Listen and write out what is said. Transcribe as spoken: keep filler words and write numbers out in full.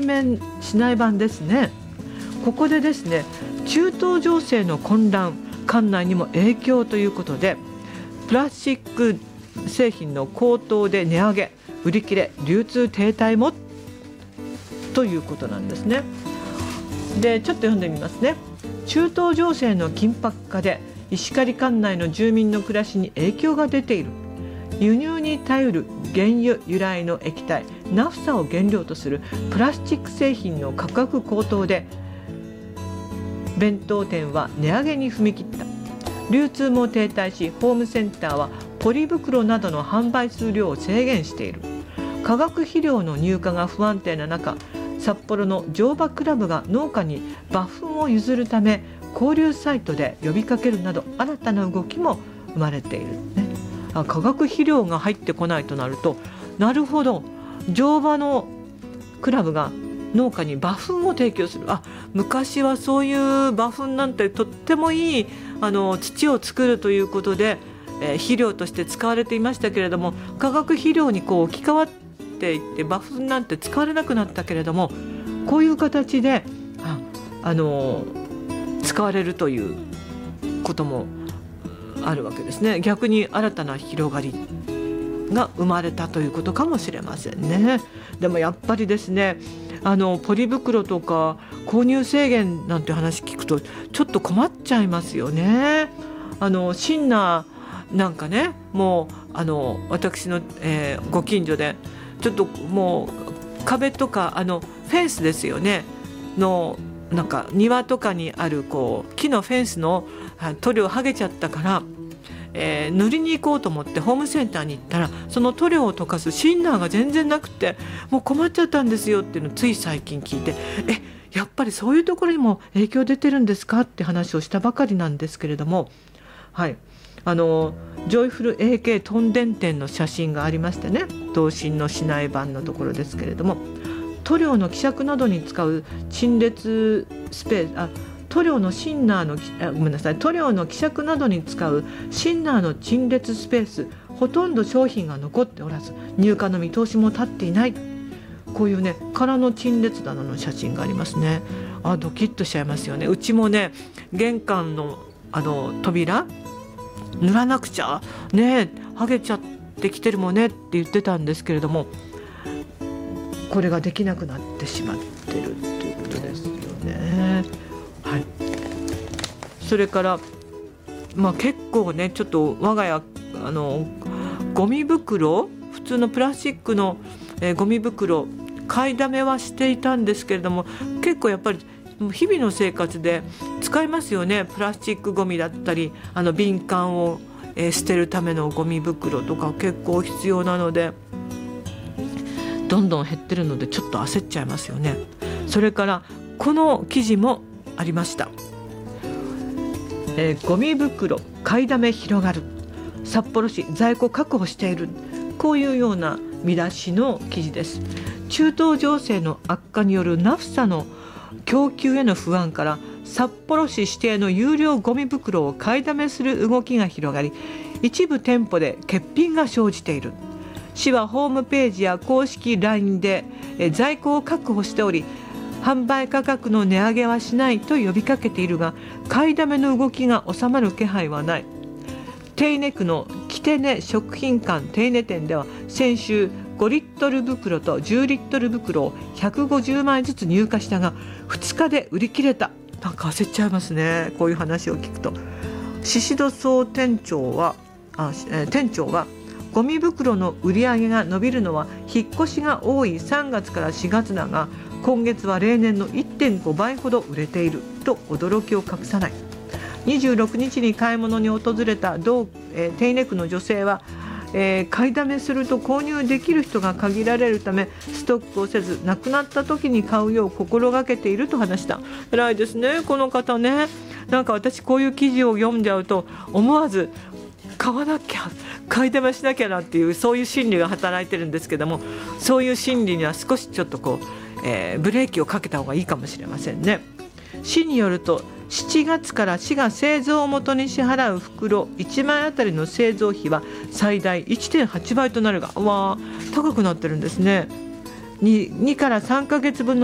めしない版ですね。ここでですね、中東情勢の混乱、館内にも影響ということで、プラスチック製品の高騰で値上げ、売り切れ、流通停滞もということなんですね。でちょっと読んでみますね。中東情勢の緊迫化で石狩管内の住民の暮らしに影響が出ている。輸入に頼る原油由来の液体ナフサを原料とするプラスチック製品の価格高騰で弁当店は値上げに踏み切った。流通も停滞し、ホームセンターはポリ袋などの販売数量を制限している。化学肥料の入荷が不安定な中、札幌の乗馬クラブが農家に馬糞を譲るため交流サイトで呼びかけるなど新たな動きも生まれている、ね、あ化学肥料が入ってこないとなると、なるほど、乗馬のクラブが農家に馬糞を提供する。あ昔はそういう馬糞なんてとってもいいあの土を作るということで、えー、肥料として使われていましたけれども、化学肥料にこう置き換わっていって馬糞なんて使われなくなったけれども、こういう形で あ、あのー、使われるということもあるわけですね。逆に新たな広がりが生まれたということかもしれませんね。でもやっぱりですね、あのポリ袋とか購入制限なんて話聞くとちょっと困っちゃいますよね。あのシンナーなんかね、もうあの私の、えー、ご近所でちょっともう壁とかあのフェンスですよねのなんか庭とかにあるこう木のフェンスの塗料剥げちゃったから、えー、塗りに行こうと思ってホームセンターに行ったら、その塗料を溶かすシンナーが全然なくて、もう困っちゃったんですよっていうのをつい最近聞いて、えやっぱりそういうところにも影響出てるんですかって話をしたばかりなんですけれども、はい、あのジョイフル エーケー トンデン店の写真がありましてね、同心の市内版のところですけれども、塗料の希釈などに使う陳列スペース、あ塗料のシンナーのあごめんなさい塗料の希釈などに使うシンナーの陳列スペース、ほとんど商品が残っておらず入荷の見通しも立っていない。こういうね空の陳列棚の写真がありますね。あドキッとしちゃいますよね。うちもね玄関のあの扉塗らなくちゃね、剥げちゃってきてるもんねって言ってたんですけれども、これができなくなってしまってるということですよね。はい、それから、まあ、結構ねちょっと我が家あのゴミ袋、普通のプラスチックの、えー、ゴミ袋買いだめはしていたんですけれども、結構やっぱり日々の生活で使いますよね。プラスチックゴミだったりあの瓶缶を、えー、捨てるためのゴミ袋とか結構必要なので、どんどん減ってるのでちょっと焦っちゃいますよね。それからこの記事もありました、えー、ゴミ袋買いだめ広がる、札幌市在庫確保している、こういうような見出しの記事です。中東情勢の悪化によるナフサの供給への不安から、札幌市指定の有料ゴミ袋を買いだめする動きが広がり、一部店舗で欠品が生じている。市はホームページや公式 ライン で在庫を確保しており、販売価格の値上げはしないと呼びかけているが、買いだめの動きが収まる気配はない。手稲区のキテネ食品館手稲店では先週ごリットル袋とじゅうリットル袋をひゃくごじゅうまいずつ入荷したがふつかで売り切れた。なんか焦っちゃいますね、こういう話を聞くと。宍戸総店長はあ、えー、店長はゴミ袋の売り上げが伸びるのは引っ越しが多いさんがつからしがつだが、今月は例年の いってんごばいほど売れていると驚きを隠さない。にじゅうろくにちに買い物に訪れた同、えー、手稲区の女性は、えー、買いだめすると購入できる人が限られるためストックをせず、なくなった時に買うよう心がけていると話した。偉いですねこの方ね。なんか私こういう記事を読んじゃうと思わず買わなきゃ買いだめしなきゃなっていう、そういう心理が働いてるんですけども、そういう心理には少しちょっとこう、えー、ブレーキをかけた方がいいかもしれませんね。市によるとしちがつから市が製造をもとに支払う袋いちまいあたりの製造費は最大 いってんはちばいとなるが、わー高くなってるんですね。 2, にからさんかげつぶんの